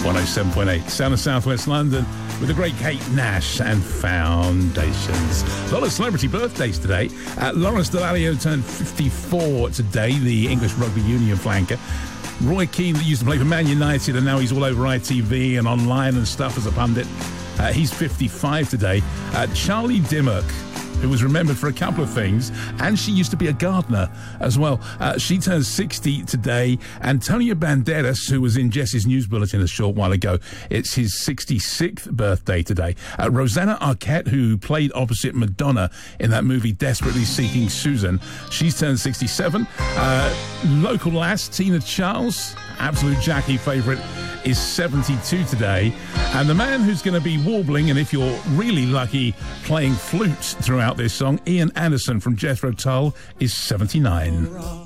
107.8, Sound of Southwest London, with the great Kate Nash and Foundations. A lot of celebrity birthdays today. Lawrence Dallaglio turned 54 today, the English rugby union flanker. Roy Keane, that used to play for Man United, and now he's all over ITV and online and stuff as a pundit. He's 55 today. Charlie Dimmock, who was remembered for a couple of things, and she used to be a gardener as well. She turns 60 today. Antonio Banderas, who was in Jess's News Bulletin a short while ago, it's his 66th birthday today. Rosanna Arquette, who played opposite Madonna in that movie Desperately Seeking Susan, she's turned 67. Local lass, Tina Charles, absolute Jackie favourite, is 72 today. And the man who's going to be warbling, and if you're really lucky, playing flute throughout this song, Ian Anderson from Jethro Tull, is 79.